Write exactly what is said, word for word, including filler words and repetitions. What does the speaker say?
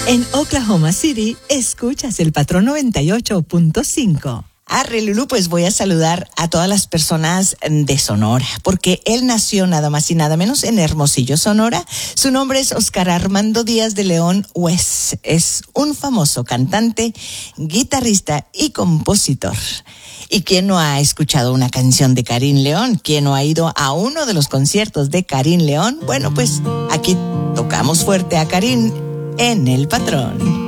En Oklahoma City, escuchas el Patrón noventa y ocho punto cinco. Arre, Lulú, pues voy a saludar a todas las personas de Sonora, porque él nació nada más y nada menos en Hermosillo, Sonora. Su nombre es Oscar Armando Díaz de León West. Es un famoso cantante, guitarrista y compositor. ¿Y quién no ha escuchado una canción de Karin León? ¿Quién no ha ido a uno de los conciertos de Karin León? Bueno, pues aquí tocamos fuerte a Karin en El Patrón.